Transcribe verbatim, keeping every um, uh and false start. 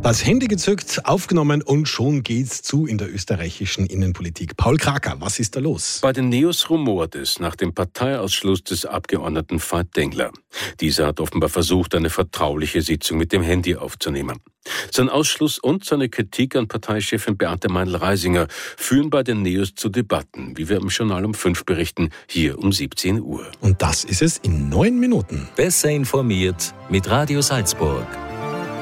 Das Handy gezückt, aufgenommen und schon geht's zu in der österreichischen Innenpolitik. Paul Kraker, was ist da los? Bei den Neos rumort es nach dem Parteiausschluss des Abgeordneten Veit Dengler. Dieser hat offenbar versucht, eine vertrauliche Sitzung mit dem Handy aufzunehmen. Sein Ausschluss und seine Kritik an Parteichefin Beate Meindl-Reisinger führen bei den Neos zu Debatten, wie wir im Journal um fünf berichten, hier um siebzehn Uhr. Und das ist es in neun Minuten. Besser informiert mit Radio Salzburg.